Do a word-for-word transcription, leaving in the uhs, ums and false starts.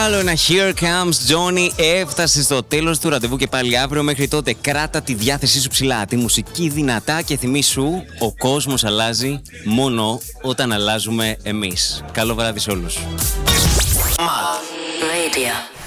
Άλλο ένα Here Comes Johnny. Έφτασε στο τέλος του ραντεβού και πάλι αύριο. Μέχρι τότε κράτα τη διάθεσή σου ψηλά, τη μουσική δυνατά και θυμήσου, ο κόσμος αλλάζει μόνο όταν αλλάζουμε εμείς. Καλό βράδυ σε όλους. Radio.